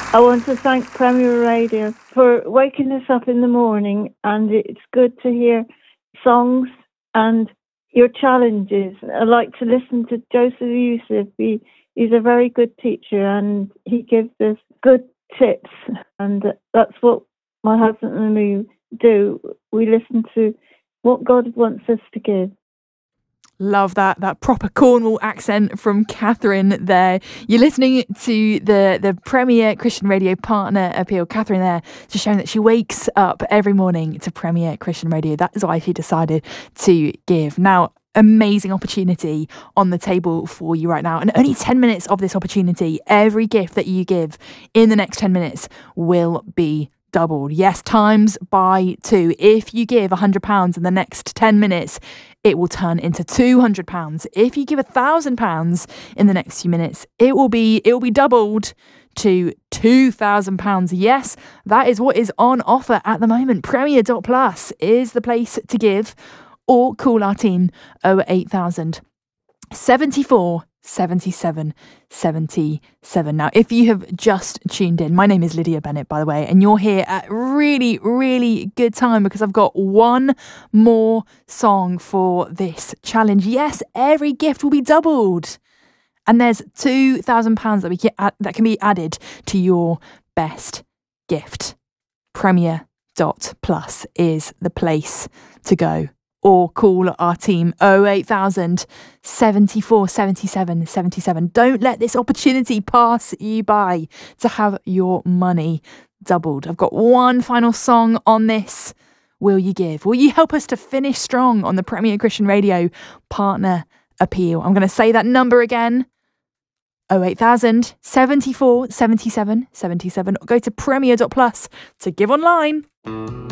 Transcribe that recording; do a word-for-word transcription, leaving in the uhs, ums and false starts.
I want to thank Premier Radio for waking us up in the morning, and it's good to hear songs and your challenges. I like to listen to Joseph Youssef. He, he's a very good teacher, and he gives us good tips, and that's what my husband and me do. We listen to what God wants us to give. Love that, that proper Cornwall accent from Catherine there. You're listening to the, the Premier Christian Radio Partner Appeal. Catherine there, just showing that she wakes up every morning to Premier Christian Radio. That is why she decided to give. Now, amazing opportunity on the table for you right now. And only ten minutes of this opportunity. Every gift that you give in the next ten minutes will be doubled. Yes, times by two. If you give one hundred pounds in the next ten minutes, it will turn into two hundred pounds. If you give one thousand pounds in the next few minutes, it will be it will be doubled to two thousand pounds. Yes, that is what is on offer at the moment. Premier dot plus is the place to give, or call our team oh eight thousand, seventy-four, seventy-seven, seventy-seven. Now, if you have just tuned in, my name is Lydia Bennett, by the way, and you're here at really, really good time because I've got one more song for this challenge. Yes, every gift will be doubled. And there's two thousand pounds that we can add, that can be added to your best gift. Premier dot plus is the place to go. Or call our team oh eight thousand, seventy-four, seventy-seven, seventy-seven. Don't let this opportunity pass you by to have your money doubled. I've got one final song on this. Will you give? Will you help us to finish strong on the Premier Christian Radio Partner Appeal? I'm going to say that number again. oh eight thousand, seventy-four, seventy-seven, seventy-seven. Or go to Premier dot plus to give online.